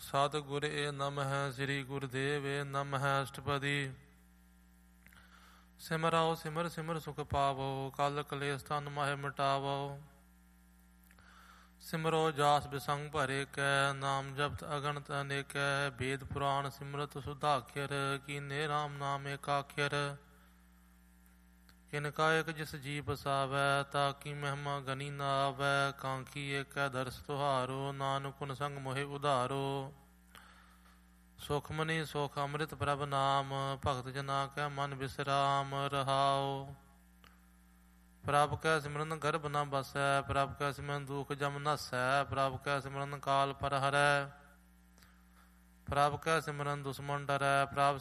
ਸਤਿਗੁਰੇ ਨਮః। ਸ੍ਰੀ ਗੁਰੁਦੇਵੇ ਨਮః। ਅਸ਼ਟਪਦੀ। ਸਿਮਰਾਓ ਸਿਮਰ ਸਿਮਰ ਸੁਖ ਪਾਵੋ, ਕਲ ਕਲੇਸ਼ ਤਨ ਮਾਹਿ ਮਿਟਾਵੋ। ਸਿਮਰੋ ਜਾਸ ਬਿਸੰਗ ਭਰੇ ਕੈ, ਨਾਮ ਜਪਤ ਅਗਣਤ ਅਨੇਕੈ। ਵੇਦ ਪੁਰਾਣ ਸਿਮਰਤ ਸੁਧਾਖਿਰ, ਕੀਨੇ ਰਾਮ ਨਾਮ ਏਕਾਖਿਰ। ਕਿਨ ਕਾ ਇਕ ਜਿਸ ਜੀ ਬਸਾਵੈ, ਤਾ ਕੀ ਮਹਿਮਾ ਗਨੀ ਨਾ ਆਵੈ। ਕਾਂਖੀ ਏਕੈ ਦਰਸ ਤੁਹਾਰੋ, ਨਾਨਕ ਗੁਣ ਸੰਗ ਮੋਹਿ ਉਧਾਰੋ। ਸੁਖਮਨੀ ਸੁਖ ਅੰਮ੍ਰਿਤ ਪ੍ਰਭ ਨਾਮ, ਭਗਤ ਜਨਾ ਕੈ ਮਨ ਬਿਸਰਾਮ ਰਹਾਉ। ਪ੍ਰਭ ਕੈ ਸਿਮਰਨ ਗਰਭ ਨ ਬਸੈ, ਪ੍ਰਭ ਕੈ ਸਿਮਰਨ ਦੁਖ ਜਮ ਨਸੈ। ਪ੍ਰਭ ਕੈ ਸਿਮਰਨ ਕਾਲ ਪਰ ਹਰੈ, ਪ੍ਰਭ ਕੈ ਸਿਮਰਨ ਦੁਸ਼ਮਨ ਡਰੈ। ਪ੍ਰਭ